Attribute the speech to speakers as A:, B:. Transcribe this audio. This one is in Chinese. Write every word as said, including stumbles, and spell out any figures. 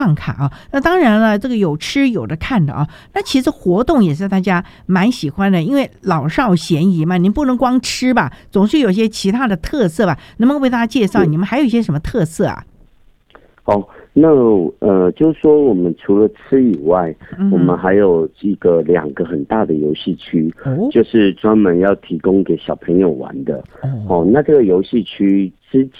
A: 放卡啊。那当然了，这个有吃有的看的啊。那其实活动也是大家蛮喜欢的，因为老少咸宜嘛，您不能光吃吧，总是有些其他的特色吧？能不能为大家介绍你们还有一些什么特色啊？
B: 哦，那呃，就是说我们除了吃以外，嗯、我们还有一个两个很大的游戏区，哦、就是专门要提供给小朋友玩的。哦，哦那这个游戏区之